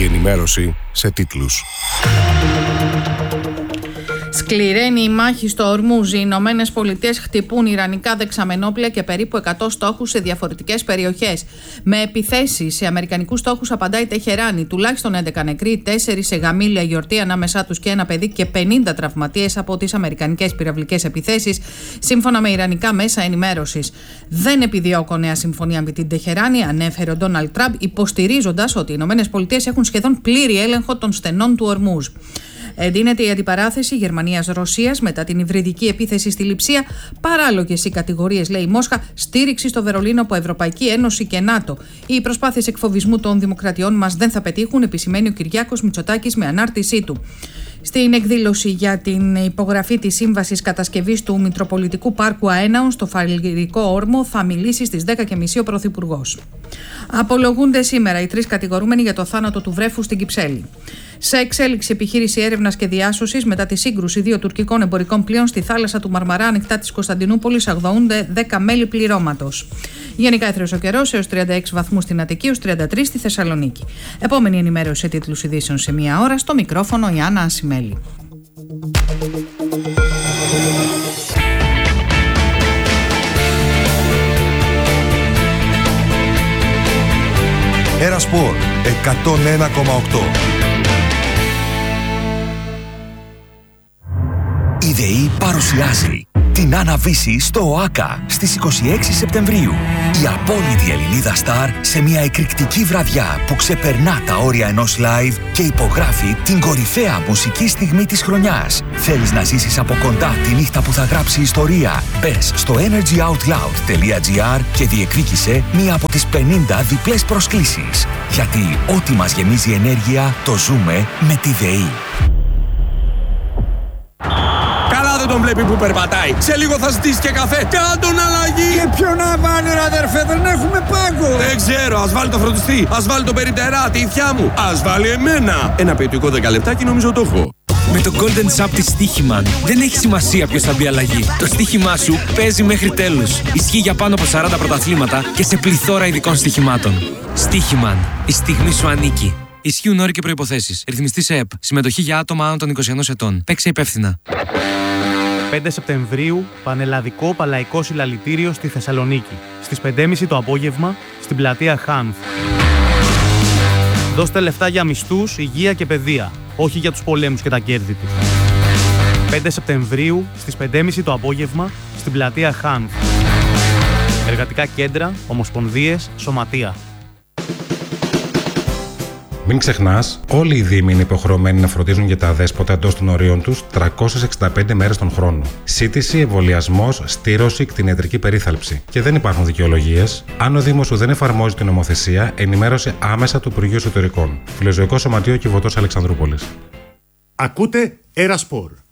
ενημέρωση σε τίτλους. Σκληραίνει η μάχη στο Ορμούζ. Οι Ηνωμένες Πολιτείες χτυπούν ιρανικά δεξαμενόπλια και περίπου 100 στόχους σε διαφορετικές περιοχές. Με επιθέσεις σε αμερικανικούς στόχους απαντάει η Τεχεράνη. Τουλάχιστον 11 νεκροί, 4 σε γαμήλια γιορτή, ανάμεσά τους και ένα παιδί, και 50 τραυματίες από τις αμερικανικές πυραυλικές επιθέσεις, σύμφωνα με ιρανικά μέσα ενημέρωσης. Δεν επιδιώκω νέα συμφωνία με την Τεχεράνη, ανέφερε ο Ντόναλντ Τραμπ, υποστηρίζοντας ότι οι Ηνωμένες Πολιτείες έχουν σχεδόν πλήρη έλεγχο των στενών του Ορμούζ. Εντείνεται η αντιπαράθεση Γερμανίας-Ρωσίας μετά την υβριδική επίθεση στη Λειψία. Παράλογες οι κατηγορίες, λέει η Μόσχα, στήριξη στο Βερολίνο από Ευρωπαϊκή Ένωση και ΝΑΤΟ. Οι προσπάθειες εκφοβισμού των δημοκρατιών μας δεν θα πετύχουν, επισημαίνει ο Κυριάκος Μητσοτάκης με ανάρτησή του. Στην εκδήλωση για την υπογραφή της σύμβασης κατασκευής του Μητροπολιτικού Πάρκου Αέναου στο Φαλυρικό Όρμο θα μιλήσει στις 10:30 ο Πρωθυπουργός. Απολογούνται σήμερα οι 3 κατηγορούμενοι για το θάνατο του βρέφου στην Κυψέλη. Σε εξέλιξη επιχείρηση έρευνας και διάσωσης μετά τη σύγκρουση 2 τουρκικών εμπορικών πλοίων στη θάλασσα του Μαρμαρά ανοιχτά της Κωνσταντινούπολης, αγνοούνται 10 μέλη πληρώματος. Γενικά έθριος ο καιρός, έως 36 βαθμούς στην Αττική, έως 33 στη Θεσσαλονίκη. Επόμενη ενημέρωση σε τίτλους ειδήσεων σε 1 ώρα. Στο μικρόφωνο η Άννα Ασημέλη. Ερασπορ 101,8. Η ΔΕΗ παρουσιάζει την Άννα-Βύση στο ΟΑΚΑ στις 26 Σεπτεμβρίου. Η απόλυτη Ελληνίδα στάρ σε μια εκρηκτική βραδιά που ξεπερνά τα όρια ενός live και υπογράφει την κορυφαία μουσική στιγμή της χρονιάς. Θέλεις να ζήσεις από κοντά τη νύχτα που θα γράψει ιστορία? Μπες στο energyoutloud.gr και διεκδίκησε μία από τις 50 διπλές προσκλήσεις. Γιατί ό,τι μας γεμίζει ενέργεια το ζούμε με τη ΔΕΗ. Δεν τον βλέπει που περπατάει. Σε λίγο θα ζητήσει και καφέ. Κάντον αλλαγή! Και ποιο να βάλει, ρε αδερφέ, δεν έχουμε πάγκο. Δεν ξέρω, ας βάλει το φροντιστή. Ας βάλει το περιτερά, τη ηθιά μου. Ας βάλει εμένα. Ένα ποιοτικό 10 λεπτάκι νομίζω το έχω. Με το Golden Shop της Στοίχημαν δεν έχει σημασία ποιος θα μπει αλλαγή. Το στοίχημά σου παίζει μέχρι τέλους. Ισχύει για πάνω από 40 πρωταθλήματα και σε πληθώρα ειδικών στοιχημάτων. Στοίχημαν. Η στιγμή σου ανήκει. Ισχύουν όροι και προϋποθέσεις. Ρυθμιστής ΕΕΠ. Συμμετοχή για άτομα άνω των 21 ετών. Παίξε υπεύθυνα. 5 Σεπτεμβρίου, πανελλαδικό παλαϊκό συλλαλητήριο στη Θεσσαλονίκη. Στις 5:30 το απόγευμα, στην πλατεία Χάνθ. Δώστε λεφτά για μισθούς, υγεία και παιδεία, όχι για τους πολέμους και τα κέρδη τους. 5 Σεπτεμβρίου, στις 5:30 το απόγευμα, στην πλατεία Χάνθ. Εργατικά κέντρα, ομοσπονδίες, σωματεία. Μην ξεχνάς, όλοι οι δήμοι είναι υποχρεωμένοι να φροντίζουν για τα αδέσποτα εντός των ορίων τους 365 μέρες τον χρόνο. Σύντηση, εμβολιασμός, στήρωση, κτηνιατρική περίθαλψη. Και δεν υπάρχουν δικαιολογίες. Αν ο Δήμος σου δεν εφαρμόζει την νομοθεσία, ενημέρωσε άμεσα το Υπουργείο Εσωτερικών. Φιλοζωικό Σωματείο Κιβωτός Αλεξανδρούπολης. Ακούτε Ερασπορ.